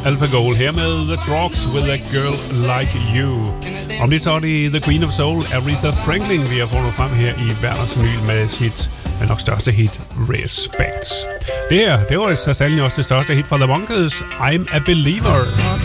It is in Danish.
AlphaGold her med The Drugs with a Girl Like You. Om det så er det The Queen of Soul, Aretha Franklin, vi har fundet frem her i Werners Vinyl med sit nok største hit, Respect. Det her, det var så sandelig også det største hit fra The Monkees, I'm a Believer.